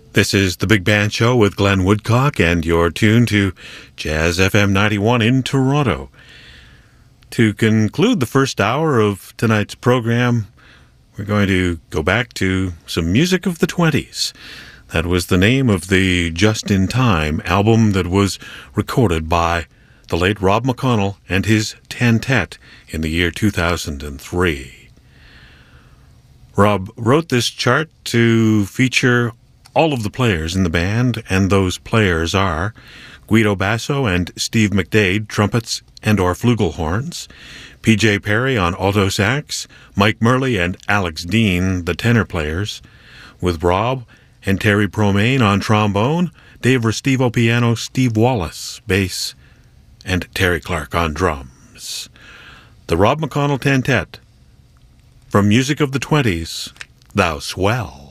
This is the Big Band Show with Glenn Woodcock, and you're tuned to Jazz FM 91 in Toronto. To conclude the first hour of tonight's program, we're going to go back to some music of the 20s. That was the name of the Just in Time album that was recorded by the late Rob McConnell and his Tantet in the year 2003. Rob wrote this chart to feature all of the players in the band, and those players are Guido Basso and Steve McDade, trumpets and or flugelhorns, P.J. Perry on alto sax, Mike Murley and Alex Dean, the tenor players, with Rob and Terry Promain on trombone, Dave Restivo piano, Steve Wallace bass, and Terry Clark on drums. The Rob McConnell Tantet from Music of the 20s, Thou Swell.